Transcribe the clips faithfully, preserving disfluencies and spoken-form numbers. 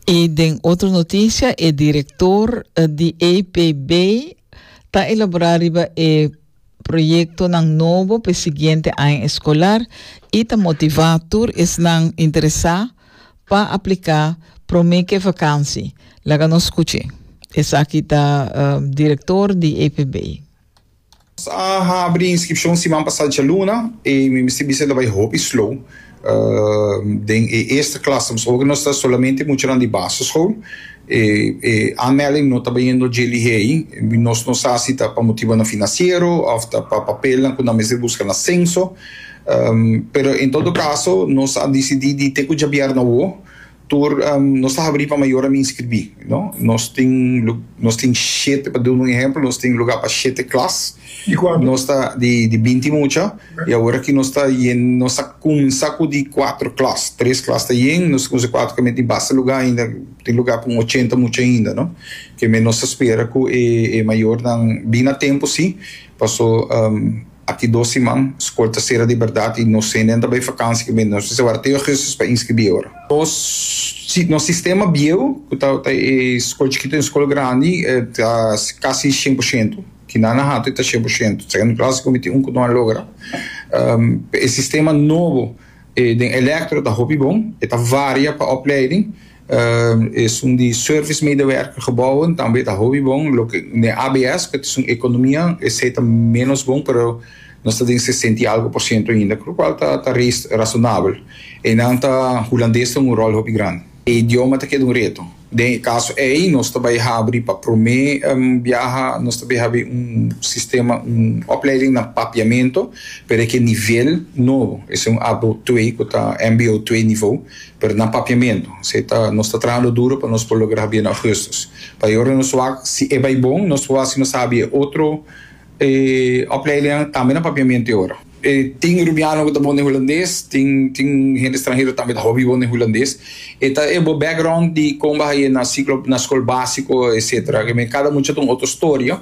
E em outra notícia, o diretor de E P B está elaborando o projeto ng novo para o seguinte ano escolar e está motivado es nang interessa para aplicar para a vacância. Laga nos escute. Esse aqui está o diretor de E P B. A abrir inscrição semana passada de luna e me estive vai hobby slow. Uh, den eerste klas estamos organizando solamente muito de basisschool e, e aanmelding não está indo de aí nós não sabemos se para motivo financeiro ou para papel quando nós buscamos ascenso um, pero em todo caso nós decidimos de ter que jabiar na o tur um, nós está abrir para maior a me inscrever não nós tem nós tem sete para dar um exemplo nós tem lugar para sete classes nós está de de vinte mucha e agora que nós está em nós está com um saco de quatro classes três classes está em nós com quatro que tem bastante lugar ainda tem lugar para oitenta mucha ainda não que menos espera que é, é maior não bem na tempo sim passou um, aqui dois semanas, escola terceira de verdade, e nós temos também vacância que nós precisamos agora ter recursos para inscrever agora. No sistema bio, que está a escola que tem escola grande, está quase cem por cento, que não é está cem por cento, segundo classe comité um que não logra. Um, o sistema novo eh, de eletro está muito bom, está varia para opleiding. Uh, é um de service medewerker gebouwen, também está muito bom. Na A B S, que é uma economia, é menos bom, mas nós temos sessenta e algo por cento ainda, o qual está razoável. E não está holandês tem um rol muito grande. O idioma está um reto. No caso aí, nós também abrir para promer um, viajar, nós também abrir um sistema, um opleiding na papiamento, para que nível novo, é um A B O dois, que está M B O dois nível, para na papiamento. Tá, nós estamos trabalhando duro para nós poder bem na augustus. Para agora, nós vamos, se é bem bom, nós vamos, se nós sabemos, outro eh, opleiding também na papiamento agora. Eh, tem rubiano que está bom em holandês, tem, tem gente estrangeira também que está hobby bom em holandês. E tá, é o background de como vai na ciclo, na escola básico, etcétera. Que cada um tem outra história.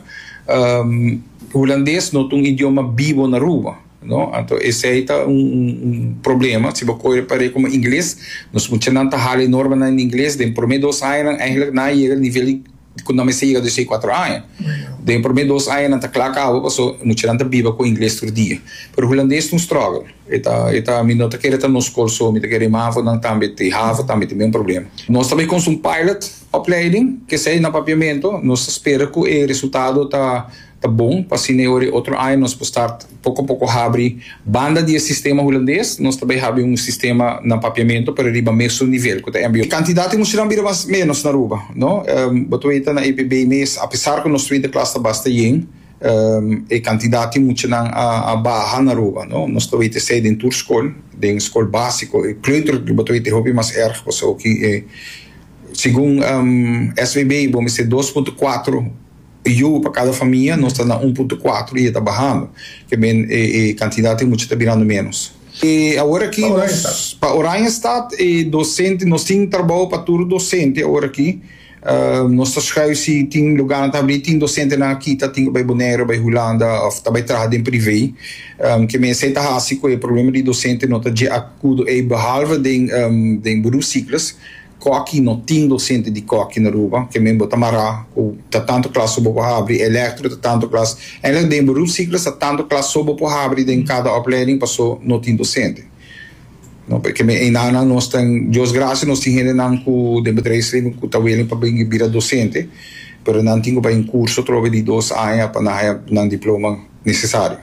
Um, o holandês não tem um idioma vivo na rua. Não? Então, esse aí é um, um problema. Se você comparar com o inglês, nós não temos nada de norma em inglês. Dentro por meio dos anos, eigenlijk não chega ao nível quando nós chega de quatro anos. Dentro por meio dos anos, não está claro que eu não temos nada viva com o inglês todo dia. Mas o holandês é um struggle. Eta, eta, mi não está querendo na escola só, mi está querendo mais, não também tem rava, também tem um problema. Nós também com um pilot opleiding, que sai na papiamento, nós espera que o resultado está tá bom, para se outro ano nós podemos estar pouco a pouco abrir banda de sistema holandês, nós também abrir um sistema na papiamento para arribar ao mesmo nível que tem ambiente. Candidato nos tiram mais menos na rua, não? Um, botoita na E P B mês, apesar que nós tweede classe basta yen, um, e candidato muito na a, a barra na rua, não? Nós tweede sei em tour school, em escola básico, e kleuter botoita hobby mais erg, was ook que segundo um, S V B, vamos ser dois vírgula quatro euro para cada família, nós estamos na um vírgula quatro e está bajando, que bem, e, e candidato muito está virando menos. E agora aqui, para Oranjestad, e docente, nós temos trabalho para tudo docente agora aqui. Uh, nós estamos se tem lugar na abrir, tem docente na aqui, tá tem para Bonaire, para Holanda, ou também trabalha em privê. Um, que me aceita assim que o problema de docente não está de acordo e behalve de um, de beroepsciclus. Aqui não tem docente de coque na rua, que mesmo tamará, ou tá tanto classe sobre o abrir, eletro, tá tanto classe. Ela tem beroepsciclus, tá tanto classe sobre o abrir, em cada opleiding passou não tem docente. Não, porque ainda nós temos, Deus graças, nós temos ainda não com de bedrijfsleven com tawelen para bem virar docente, mas não temos para um curso trove de dois anos para não não diploma necessário.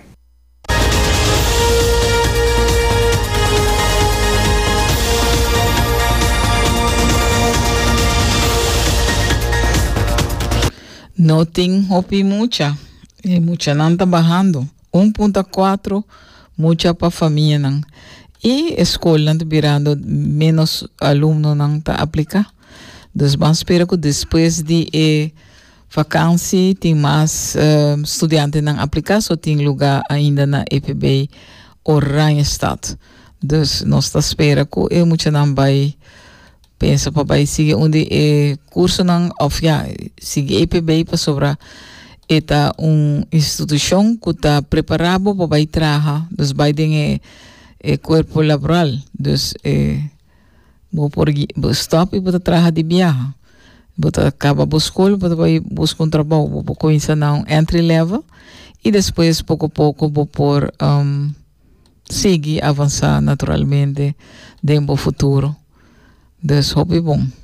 No tem hopi mucha, e mucha não está bajando. um vírgula quatro, mucha para família não. E a escola está virando menos alunos não está aplicar. Então, vamos esperar que depois de eh, vacância tem mais uh, estudantes não aplicar, só tem lugar ainda na E P B Oranjestad. Então, nós está esperando que eu mucha não vai pensa para vai seguir onde é curso não of ja seguir E P B para sobra eta uma instituição que está preparado para vai trabalhar, então vai ter é corpo laboral, então é vou por stop e vou trabalhar de viagem. Vou acabar a escola, vou buscar um trabalho, vou começar não entry level e depois pouco a pouco vou por um, seguir avançar naturalmente dentro do futuro. Então, é bom.